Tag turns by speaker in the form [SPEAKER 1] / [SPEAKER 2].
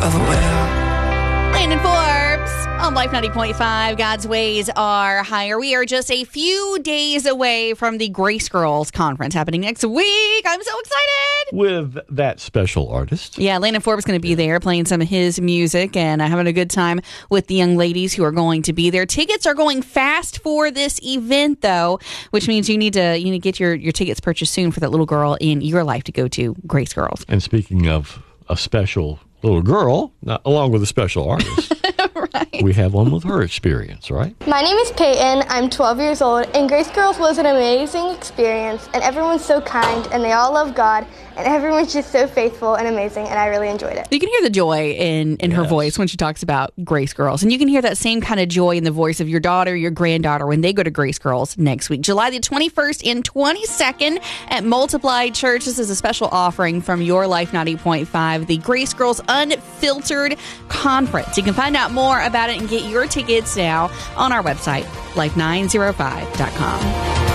[SPEAKER 1] of the whale.
[SPEAKER 2] Landon Forbes on Life 90.5. God's ways are higher. We are just a few days away from the Grace Girls Conference happening next week. I'm so excited.
[SPEAKER 3] With that special artist.
[SPEAKER 2] Yeah, Landon Forbes is going to be there playing some of his music and having a good time with the young ladies who are going to be there. Tickets are going fast for this event, though, which means you need to get your tickets purchased soon for that little girl in your life to go to Grace Girls.
[SPEAKER 3] And speaking of a special little girl, along with a special artist,
[SPEAKER 2] Right.
[SPEAKER 3] we have one with her experience, right?
[SPEAKER 4] My name is Peyton. I'm 12 years old, and Grace Girls was an amazing experience, and everyone's so kind, and they all love God, and everyone's just so faithful and amazing, and I really enjoyed it.
[SPEAKER 2] You can hear the joy in her
[SPEAKER 3] Yes.
[SPEAKER 2] voice when she talks about Grace Girls. And you can hear that same kind of joy in the voice of your daughter, your granddaughter, when they go to Grace Girls next week. July the 21st and 22nd at Multiplied Church. This is a special offering from Your Life 90.5, the Grace Girls Unfiltered Conference. You can find out more about it and get your tickets now on our website, life905.com.